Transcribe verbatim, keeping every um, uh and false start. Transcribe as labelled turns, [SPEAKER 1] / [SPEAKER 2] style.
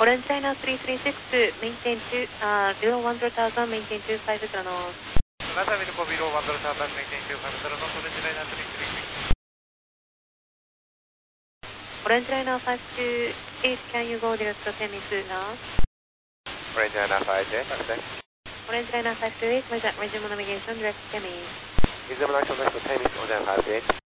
[SPEAKER 1] Orange Liner three three six, maintain two, uh, below one hundred thousand, maintain two five zero knots.
[SPEAKER 2] NASA Winpo below one hundred thousand, maintain two five zero knots, Orange Liner three three six.
[SPEAKER 1] Orange Liner five two eight, can you go direct to Temis now?
[SPEAKER 2] Orange Liner five two eight, okay.
[SPEAKER 1] Orange Liner five two eight, resume navigation direct to Temis.
[SPEAKER 2] Resume navigation direct to Temis, Orange Liner five two eight.